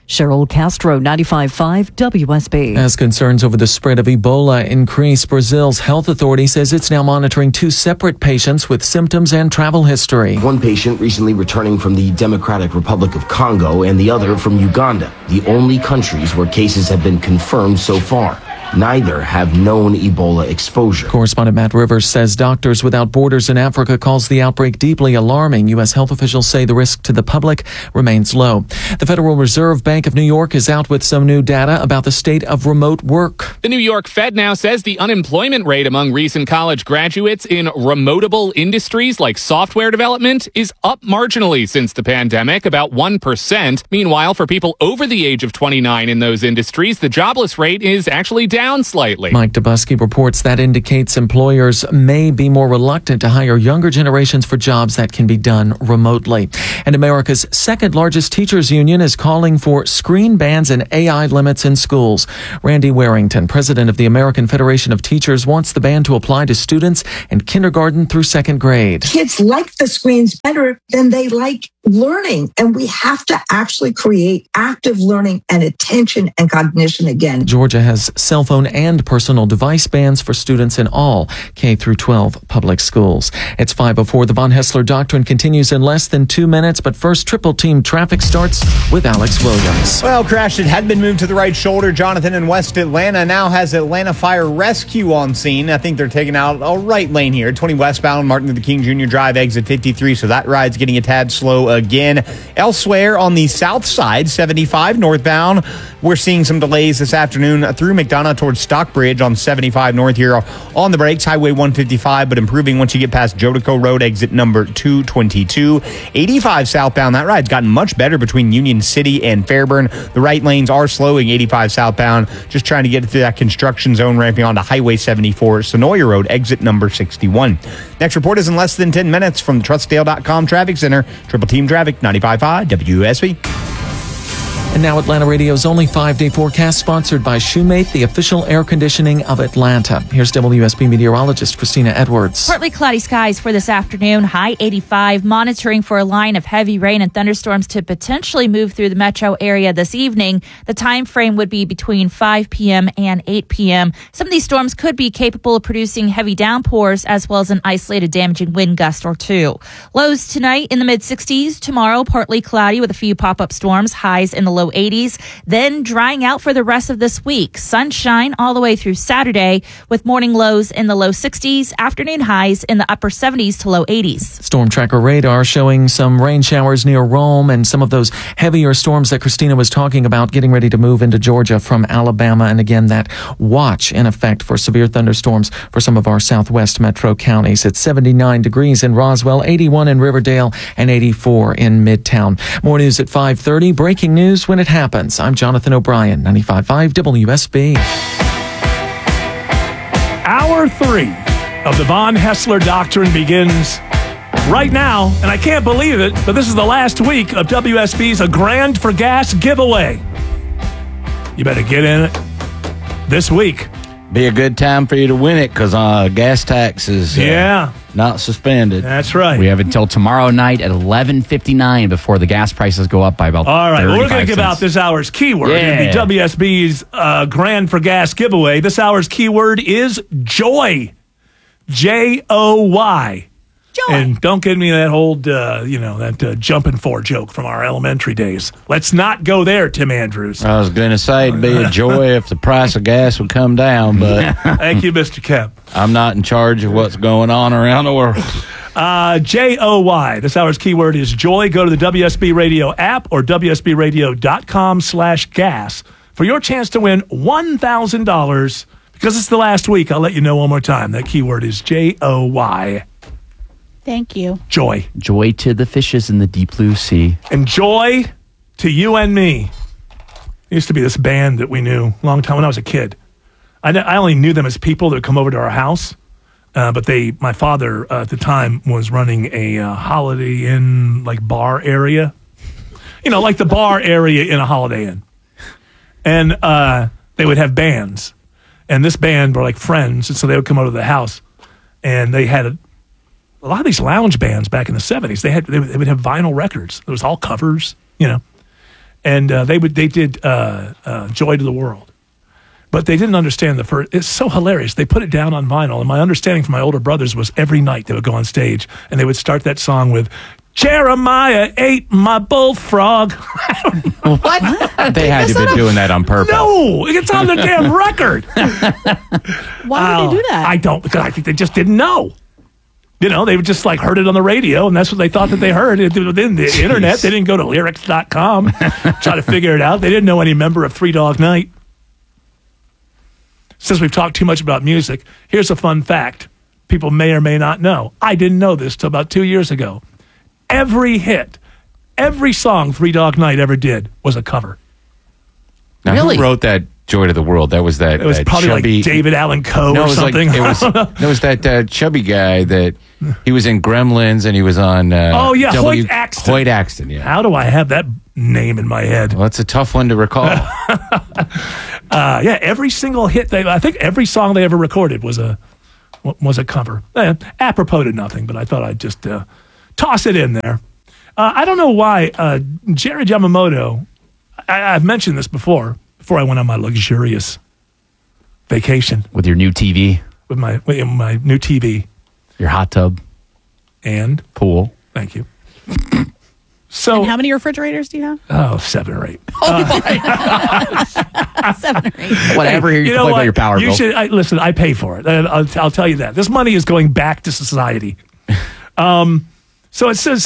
S19: Cheryl Castro, 95.5 WSB.
S13: As concerns over the spread of Ebola increase, Brazil's health authority says it's now monitoring 2 separate patients with symptoms and travel history.
S2: One patient recently returning from the Democratic Republic of Congo and the other from Uganda, the only countries where cases have been confirmed so far. Neither have known Ebola exposure.
S13: Correspondent Matt Rivers says Doctors Without Borders in Africa calls the outbreak deeply alarming. U.S. health officials say the risk to the public remains low. The Federal Reserve Bank of New York is out with some new data about the state of remote work.
S5: The New York Fed now says the unemployment rate among recent college graduates in remotable industries like software development is up marginally since the pandemic, about 1%. Meanwhile, for people over the age of 29 in those industries, the jobless rate is actually down slightly.
S13: Mike Dubusky reports that indicates employers may be more reluctant to hire younger generations for jobs that can be done remotely. And America's second largest teachers union is calling for screen bans and AI limits in schools. Randy Warrington, president of the American Federation of Teachers, wants the ban to apply to students in kindergarten through 2nd grade.
S6: Kids like the screens better than they like learning, and we have to actually create active learning and attention and cognition again.
S13: Georgia has cell phone and personal device bans for students in all K through 12 public schools. It's 5:04. The Von Hessler Doctrine continues in less than 2 minutes, but first, Triple Team Traffic starts with Alex Williams.
S17: Well, crash it had been moved to the right shoulder. Jonathan in West Atlanta now has Atlanta Fire Rescue on scene. I think they're taking out a right lane here. 20 westbound, Martin Luther King Jr. Drive, exit 53, so that ride's getting a tad slow again. Elsewhere on the south side, 75 northbound, we're seeing some delays this afternoon through McDonough towards Stockbridge on 75 north here on the brakes. Highway 155, but improving once you get past Jodico Road, exit number 222. 85 southbound, that ride's gotten much better between Union City and Fairburn. The right lanes are slowing 85 southbound, just trying to get through that construction zone, ramping onto Highway 74, Sonoya Road, exit number 61. Next report is in less than 10 minutes from the TrustDale.com Traffic Center. Triple Team Traffic, 95.5 WSB.
S13: And now Atlanta Radio's only 5-day forecast, sponsored by Shoemate, the official air conditioning of Atlanta. Here's WSB meteorologist Christina Edwards.
S15: Partly cloudy skies for this afternoon, high 85, monitoring for a line of heavy rain and thunderstorms to potentially move through the metro area this evening. The time frame would be between 5 p.m. and 8 p.m. Some of these storms could be capable of producing heavy downpours as well as an isolated damaging wind gust or two. Lows tonight in the mid-60s. Tomorrow, partly cloudy with a few pop-up storms, highs in the low 80s, then drying out for the rest of this week. Sunshine all the way through Saturday with morning lows in the low 60s, afternoon highs in the upper 70s to low 80s.
S13: Storm Tracker radar showing some rain showers near Rome and some of those heavier storms that Christina was talking about getting ready to move into Georgia from Alabama. And again, that watch in effect for severe thunderstorms for some of our southwest metro counties. It's 79 degrees in Roswell, 81 in Riverdale, and 84 in Midtown. More news at 5:30. Breaking news when it happens. I'm Jonathan O'Brien, 95.5 WSB.
S22: Hour 3 of the Von Hessler Doctrine begins right now, and I can't believe it, but this is the last week of WSB's A Grand for Gas giveaway. You better get in it this week.
S1: Be a good time for you to win it because gas tax is not suspended.
S22: That's right.
S25: We have until tomorrow night at 11:59 before the gas prices go up by about
S22: all right, well, we're going to give
S25: cents.
S22: out this hour's keyword in the WSB's Grand for Gas giveaway. This hour's keyword is joy. Joy. Joy. And don't give me that old, that jumping for joke from our elementary days. Let's not go there, Tim Andrews.
S1: I was going to say it'd be a joy if the price of gas would come down, but
S22: thank you, Mr. Kemp.
S1: I'm not in charge of what's going on around the world.
S22: Joy. This hour's keyword is joy. Go to the WSB Radio app or WSBRadio.com/gas for your chance to win $1,000. Because it's the last week, I'll let you know one more time. That keyword is Joy.
S24: Thank you.
S22: Joy.
S25: Joy to the fishes in the deep blue sea.
S22: And joy to you and me. There used to be this band that we knew a long time when I was a kid. I only knew them as people that would come over to our house. But my father at the time was running a Holiday Inn bar area. Like the bar area in a Holiday Inn. And they would have bands. And this band were friends. And so they would come over to the house. And they had a lot of these lounge bands back in the 70s, they would have vinyl records. It was all covers, and they did Joy to the World, but they didn't understand the first. It's so hilarious. They put it down on vinyl, and my understanding from my older brothers was every night they would go on stage and they would start that song with Jeremiah ate my bullfrog.
S1: What? They had to be doing that on purpose.
S22: No, it's on the damn record.
S24: Why would they do that?
S22: I don't, because I think they just didn't know. You know, they just like heard it on the radio, and that's what they thought that they heard. Within the internet, they didn't go to lyrics.com, try to figure it out. They didn't know any member of Three Dog Night. Since we've talked too much about music, here's a fun fact. People may or may not know. I didn't know this till about 2 years ago. Every hit, every song Three Dog Night ever did was a cover.
S1: Now,
S22: Really?
S1: who wrote that Joy to the World? That was that.
S22: It was probably
S1: chubby,
S22: like David Allan Coe
S1: no,
S22: or
S1: it was
S22: something.
S1: There was that chubby guy that he was in Gremlins and he was on.
S22: Oh, yeah, Hoyt Axton.
S1: Hoyt Axton, yeah.
S22: How do I have that name in my head?
S1: Well, that's a tough one to recall.
S22: Yeah, every single hit I think every song they ever recorded was a cover. Apropos to nothing, but I thought I'd just toss it in there. I don't know why Jared Yamamoto. I've mentioned this before I went on my luxurious vacation
S25: with your new TV,
S22: with my new TV,
S25: your hot tub,
S22: and
S25: pool.
S22: Thank you. So,
S24: and how many refrigerators do you have?
S22: Oh, 7 or 8.
S24: Oh my gosh. 7 or 8.
S25: Whatever. You complain about your power bill.
S22: Should, listen, I pay for it. I'll tell you that. This money is going back to society. So it says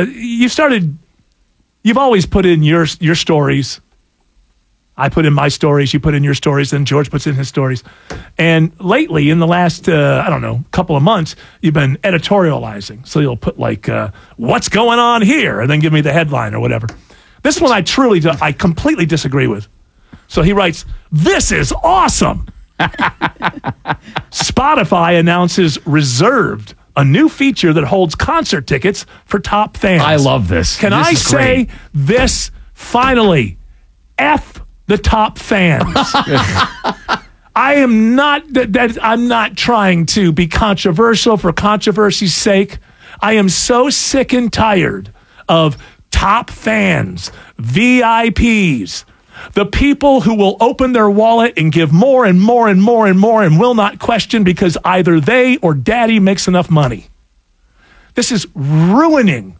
S22: you've always put in your stories. I put in my stories, you put in your stories, then George puts in his stories. And lately, in the last, couple of months, you've been editorializing. So you'll put like, what's going on here? And then give me the headline or whatever. This one I completely disagree with. So he writes, this is awesome. Spotify announces Reserved, a new feature that holds concert tickets for top fans.
S25: I love this.
S22: Can
S25: This
S22: I
S25: is
S22: say
S25: great.
S22: this finally? F the top fans. I am not I'm not trying to be controversial for controversy's sake. I am so sick and tired of top fans, VIPs, the people who will open their wallet and give more and more and more and more and will not question because either they or daddy makes enough money. This is ruining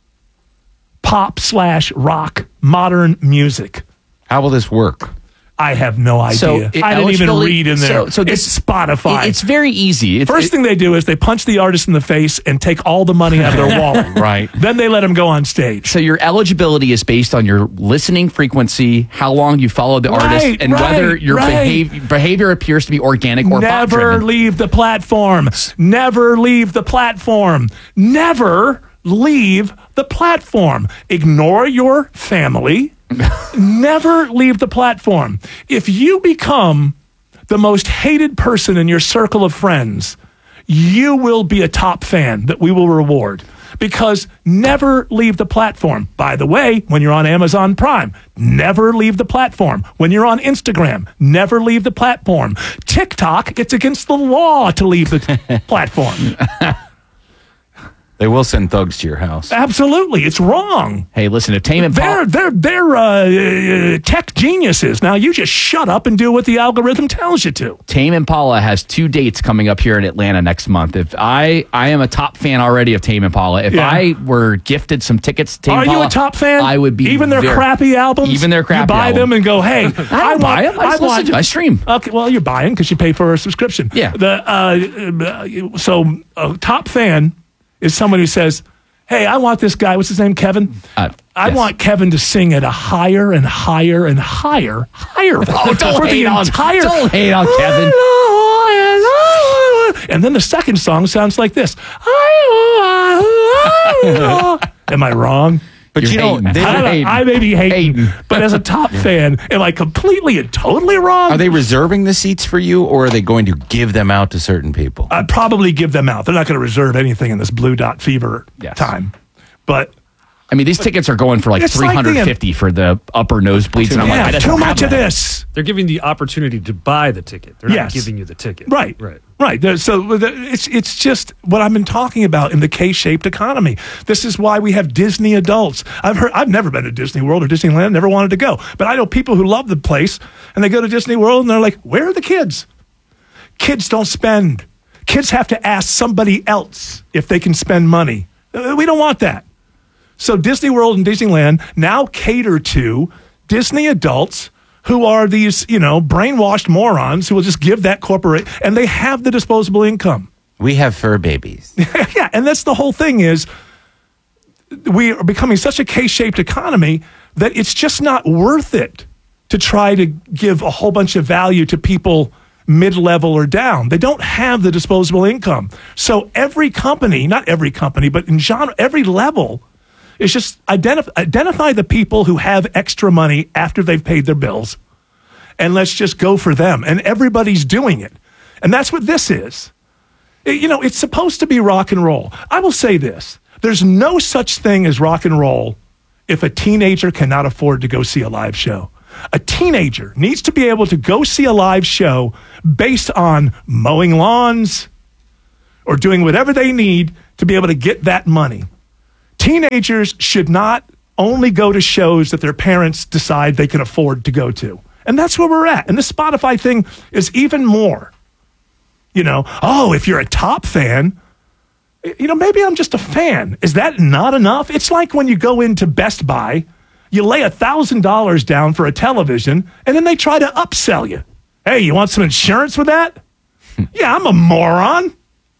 S22: pop/rock modern music.
S1: How will this work?
S22: I have no idea. I didn't even read in there.
S25: So
S22: it's Spotify.
S25: It's very easy.
S22: First thing they do is they punch the artist in the face and take all the money out of their wallet.
S1: Right.
S22: Then they let them go on stage.
S25: So your eligibility is based on your listening frequency, how long you follow the artist, and whether your behavior appears to be organic or
S22: Never leave the platform. Never leave the platform. Never leave the platform. Ignore your family. Never leave the platform. If you become the most hated person in your circle of friends, you will be a top fan that we will reward. Because never leave the platform. By the way, when you're on Amazon Prime, never leave the platform. When you're on Instagram, never leave the platform. TikTok, it's against the law to leave the platform.
S1: They will send thugs to your house.
S22: Absolutely. It's wrong.
S25: Hey, listen, if Tame Impala...
S22: They're tech geniuses. Now you just shut up and do what the algorithm tells you to.
S25: Tame Impala has 2 dates coming up here in Atlanta next month. If I am a top fan already of Tame Impala. If I were gifted some tickets to Tame Impala...
S22: Are you a top fan?
S25: I would be.
S22: Even their crappy albums?
S25: Even their crappy
S22: You buy
S25: album.
S22: them and go, hey,
S25: I don't buy them. I just listen to them. I stream.
S22: Okay, well, you're buying because you pay for a subscription.
S25: Yeah.
S22: So a top fan is someone who says... Hey, I want this guy. What's his name? Kevin? I want Kevin to sing at a higher and higher and higher voice.
S25: Don't hate on Kevin.
S22: And then the second song sounds like this. Am I wrong?
S1: But
S22: I may be hating, but as a top fan, am I completely and totally wrong?
S1: Are they reserving the seats for you, or are they going to give them out to certain people?
S22: I'd probably give them out. They're not going to reserve anything in this Blue Dot Fever time. But
S25: I mean, these tickets are going for like
S22: It's like the-
S25: $350 for the upper nosebleeds. And I'm like, I just
S22: too
S25: don't
S22: much
S25: have
S22: of
S25: that.
S22: this.
S7: They're giving the opportunity to buy the ticket. They're
S22: Yes.
S7: not giving you the ticket.
S22: Right. So it's just what I've been talking about in the K-shaped economy. This is why we have Disney adults. I've never been to Disney World or Disneyland, never wanted to go. But I know people who love the place and they go to Disney World and they're like, where are the kids? Kids don't spend. Kids have to ask somebody else if they can spend money. We don't want that. So Disney World and Disneyland now cater to Disney adults who are these, brainwashed morons who will just give that corporate, and they have the disposable income.
S1: We have fur babies.
S22: Yeah, and that's the whole thing is we are becoming such a K-shaped economy that it's just not worth it to try to give a whole bunch of value to people mid-level or down. They don't have the disposable income. So every company, not every company, but in genre, every level is just identify the people who have extra money after they've paid their bills, and let's just go for them. And everybody's doing it. And that's what this is. It's supposed to be rock and roll. I will say this. There's no such thing as rock and roll if a teenager cannot afford to go see a live show. A teenager needs to be able to go see a live show based on mowing lawns or doing whatever they need to be able to get that money. Teenagers should not only go to shows that their parents decide they can afford to go to. And that's where we're at. And the Spotify thing is even more. If you're a top fan, maybe I'm just a fan. Is that not enough? It's like when you go into Best Buy, you lay $1,000 down for a television, and then they try to upsell you. Hey, you want some insurance with that? Yeah, I'm a moron.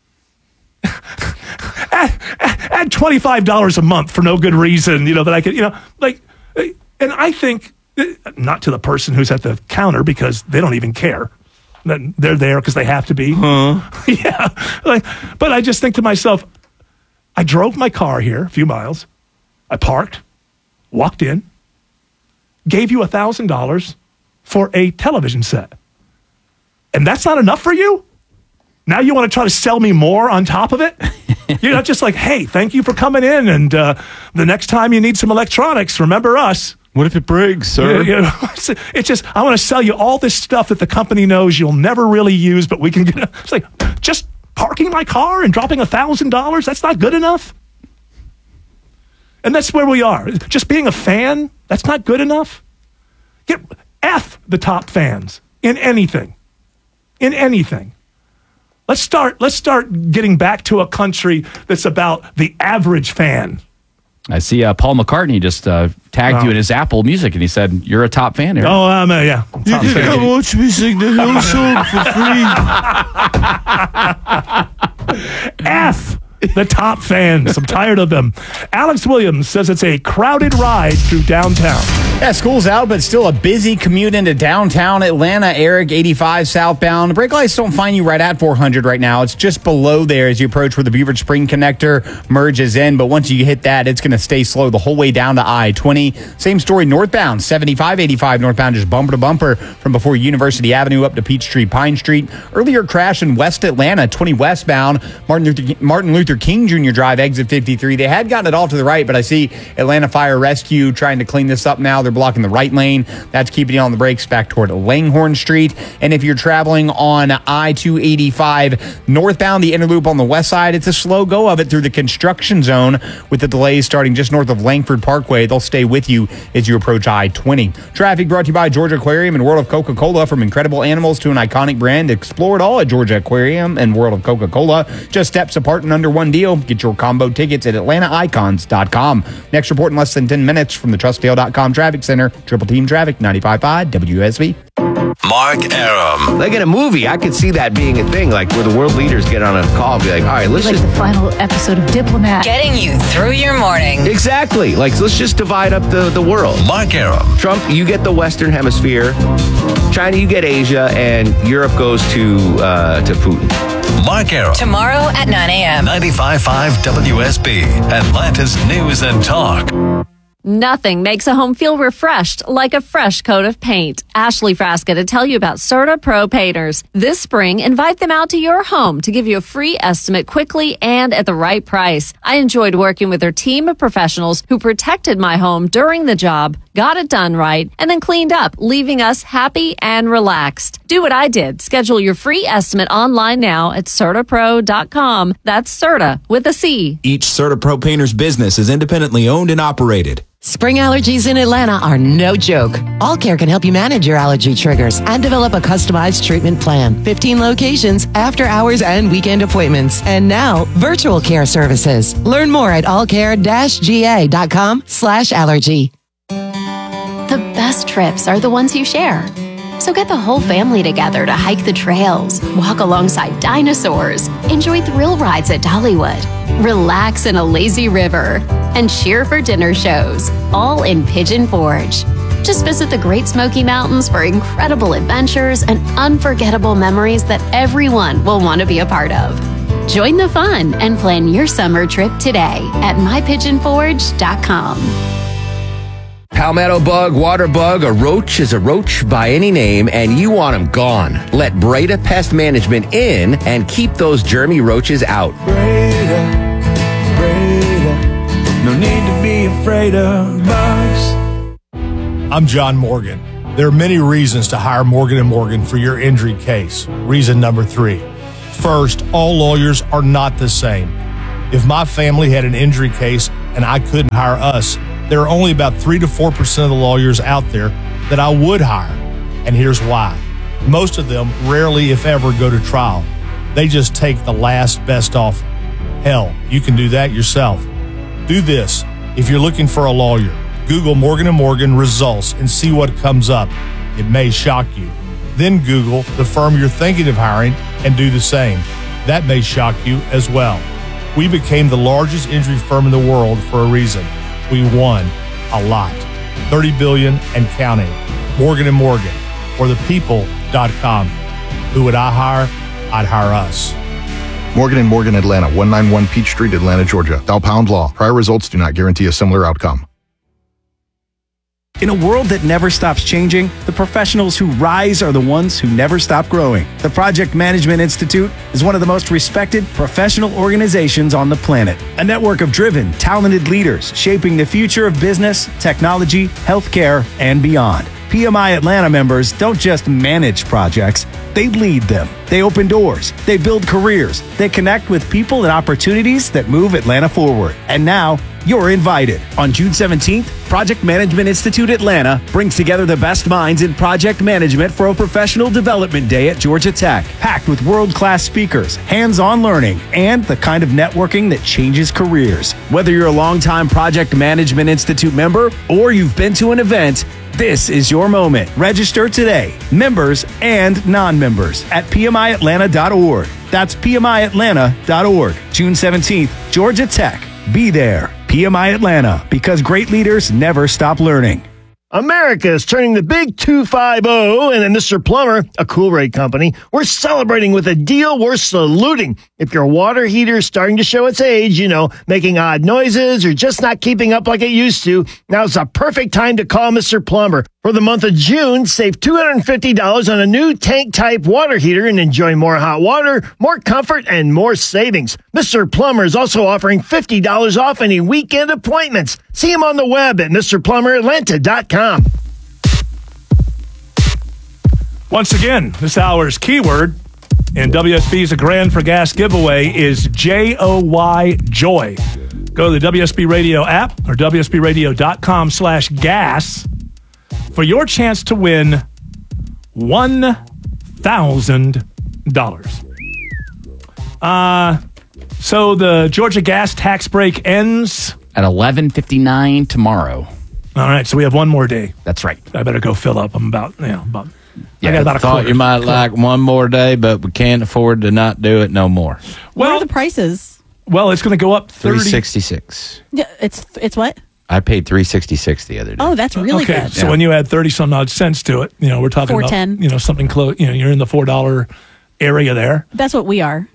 S22: Add $25 a month for no good reason, that I could, and I think, not to the person who's at the counter because they don't even care. They're there because they have to be. Yeah. But I just think to myself, I drove my car here a few miles. I parked, walked in, gave you $1,000 for a television set. And that's not enough for you? Now you want to try to sell me more on top of it? You're not just like, hey, thank you for coming in. And the next time you need some electronics, remember us.
S4: What if it breaks, sir?
S22: It's just, I want to sell you all this stuff that the company knows you'll never really use, but we can get. It's like, just parking my car and dropping $1,000? That's not good enough? And that's where we are. Just being a fan, that's not good enough? F the top fans in anything. In anything. Let's start getting back to a country that's about the average fan.
S25: I see Paul McCartney just tagged you in his Apple Music, and he said, you're a top fan here.
S22: Oh, yeah.
S4: You can come watch me sing the Hill song for free.
S22: F the top fans. I'm tired of them. Alex Williams says it's a crowded ride through downtown.
S17: Yeah, school's out, but still a busy commute into downtown Atlanta. Eric, 85 southbound. The brake lights don't find you right at 400 right now. It's just below there as you approach where the Beaver Spring connector merges in. But once you hit that, it's going to stay slow the whole way down to I-20. Same story northbound, 75, 85 northbound, just bumper to bumper from before University Avenue up to Peachtree, Pine Street. Earlier crash in West Atlanta, 20 westbound, Martin Luther King Jr. Drive, exit 53. They had gotten it off to the right, but I see Atlanta Fire Rescue trying to clean this up now. They're blocking the right lane. That's keeping you on the brakes back toward Langhorne Street. And if you're traveling on I-285 northbound, the inner loop on the west side, it's a slow go of it through the construction zone with the delays starting just north of Langford Parkway. They'll stay with you as you approach I-20. Traffic brought to you by Georgia Aquarium and World of Coca-Cola. From incredible animals to an iconic brand, explore it all at Georgia Aquarium and World of Coca-Cola. Just steps apart and under one deal. Get your combo tickets at AtlantaIcons.com. Next report in less than 10 minutes from the TrustDale.com Traffic Center. Triple Team Traffic, 95.5 WSB.
S3: Mark Arum.
S2: Like in a movie, I could see that being a thing, like where the world leaders get on a call and be like, all right, let's just...
S12: the final episode of Diplomat. Getting you through your morning.
S2: Exactly. Like, let's just divide up the world.
S3: Mark Arum.
S2: Trump, you get the Western Hemisphere. China, you get Asia. And Europe goes to Putin.
S3: Mark Arum.
S12: Tomorrow at 9 a.m.
S3: 95.5 WSB. Atlanta's News and Talk.
S8: Nothing makes a home feel refreshed like a fresh coat of paint. Ashley Frasca to tell you about Serta Pro Painters. This spring, invite them out to your home to give you a free estimate quickly and at the right price. I enjoyed working with their team of professionals who protected my home during the job, got it done right, and then cleaned up, leaving us happy and relaxed. Do what I did. Schedule your free estimate online now at CertaPro.com. That's Serta with a C.
S9: Each Serta Pro Painters business is independently owned and operated.
S20: Spring allergies in Atlanta are no joke. All Care can help you manage your allergy triggers and develop a customized treatment plan. 15 locations, after hours and weekend appointments. And now, virtual care services. Learn more at allcare-ga.com/allergy.
S21: The best trips are the ones you share. So get the whole family together to hike the trails, walk alongside dinosaurs, enjoy thrill rides at Dollywood, relax in a lazy river, and cheer for dinner shows, all in Pigeon Forge. Just visit the Great Smoky Mountains for incredible adventures and unforgettable memories that everyone will want to be a part of. Join the fun and plan your summer trip today at mypigeonforge.com.
S23: Palmetto bug, water bug, a roach is a roach by any name, and you want them gone. Let Breda Pest Management in and keep those germy roaches out.
S4: Breda, no need to be afraid of bugs.
S26: I'm John Morgan. There are many reasons to hire Morgan & Morgan for your injury case. Reason number 3. First, all lawyers are not the same. If my family had an injury case and I couldn't hire us, there are only about 3 to 4% of the lawyers out there that I would hire. And here's why. Most of them rarely, if ever, go to trial. They just take the last best offer. Hell, you can do that yourself. Do this. If you're looking for a lawyer, Google Morgan & Morgan results and see what comes up. It may shock you. Then Google the firm you're thinking of hiring and do the same. That may shock you as well. We became the largest injury firm in the world for a reason. We won a lot. $30 billion and counting. Morgan & Morgan, or thepeople.com. Who would I hire? I'd hire us.
S27: Morgan & Morgan Atlanta, 191 Peach Street, Atlanta, Georgia. Thou Pound Law. Prior results do not guarantee a similar outcome.
S28: In a world that never stops changing, the professionals who rise are the ones who never stop growing. The Project Management Institute is one of the most respected professional organizations on the planet. A network of driven, talented leaders shaping the future of business, technology, healthcare, and beyond. PMI Atlanta members don't just manage projects, they lead them. They open doors, they build careers, they connect with people and opportunities that move Atlanta forward. And now, you're invited. On June 17th, Project Management Institute Atlanta brings together the best minds in project management for a professional development day at Georgia Tech, packed with world-class speakers, hands-on learning, and the kind of networking that changes careers. Whether you're a longtime Project Management Institute member or you've been to an event, this is your moment. Register today, members and non-members, at PMIAtlanta.org. That's PMIAtlanta.org. June 17th, Georgia Tech. Be there. PMI Atlanta, because great leaders never stop learning.
S29: America is turning the big 250, and at Mr. Plumber, a cool rate company, we're celebrating with a deal worth saluting. If your water heater is starting to show its age, making odd noises or just not keeping up like it used to, now's the perfect time to call Mr. Plumber. For the month of June, save $250 on a new tank-type water heater and enjoy more hot water, more comfort, and more savings. Mr. Plumber is also offering $50 off any weekend appointments. See him on the web at MrPlumberAtlanta.com.
S22: Once again, this hour's keyword in WSB's A Grand for Gas giveaway is J-O-Y, joy. Go to the WSB Radio app or WSBRadio.com/gas for your chance to win $1,000. So the Georgia gas tax break ends
S25: at 11:59 tomorrow.
S22: All right, so we have one more day.
S25: That's right.
S22: I better go fill up. I'm about. I got about a
S1: thought
S22: quarter.
S1: you might like one more day, but we can't afford to not do it no more.
S24: What are the prices?
S22: Well, it's going to go up
S1: $366.
S24: Yeah, it's what?
S1: I paid $366 the other day.
S24: Oh, that's really good.
S22: So when you add 30 some odd cents to it, we're talking
S24: $4.10.
S22: about something close. You're in the $4 area there.
S24: That's what we are.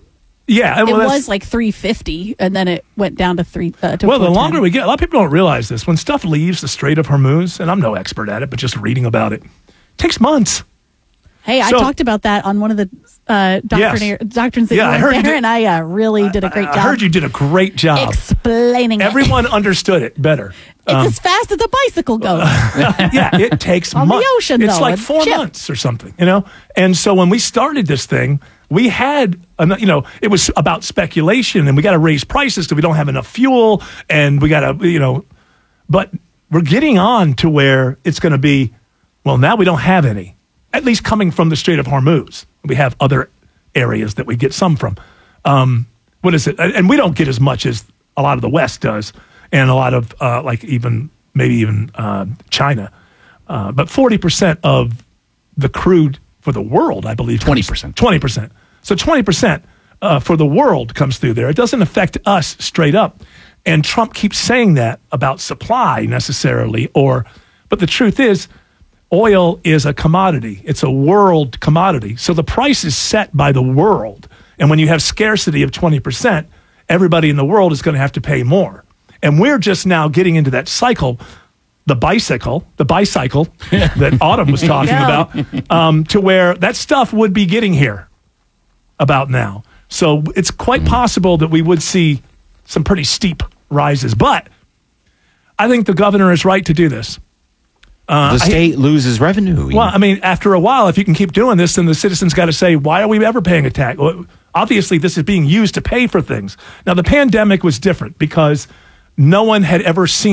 S22: Yeah,
S24: it was like $3.50, and then it went down to $3.
S22: Well, the longer we get, a lot of people don't realize this. When stuff leaves the Strait of Hormuz, and I'm no expert at it, but just reading about it takes months.
S24: Hey, I talked about that on one of the doctrines that you were there, and I really did a great job.
S22: I heard you did a great job
S24: explaining it.
S22: Everyone understood it better.
S24: It's as fast as a bicycle goes.
S22: Yeah, it takes
S24: on
S22: months.
S24: The ocean,
S22: it's
S24: though,
S22: like 4 months or something, And so when we started this thing, we had, it was about speculation, and we got to raise prices because we don't have enough fuel, and we got to, but we're getting on to where it's going to be, well, now we don't have any, at least coming from the Strait of Hormuz. We have other areas that we get some from. What is it? And we don't get as much as a lot of the West does, and a lot of maybe even China. But 40% of the crude for the world, I believe,
S25: 20%.
S22: 20%. So 20% for the world comes through there. It doesn't affect us straight up. And Trump keeps saying that about supply necessarily, but the truth is, oil is a commodity. It's a world commodity. So the price is set by the world. And when you have scarcity of 20%, everybody in the world is going to have to pay more. And we're just now getting into that cycle, the bicycle that Autumn was talking about, to where that stuff would be getting here about now. So it's quite possible that we would see some pretty steep rises. But I think the governor is right to do this.
S1: The state loses revenue.
S22: Well, I mean, after a while, if you can keep doing this, then the citizens got to say, why are we ever paying a tax? Well, obviously, this is being used to pay for things. Now, the pandemic was different because no one had ever seen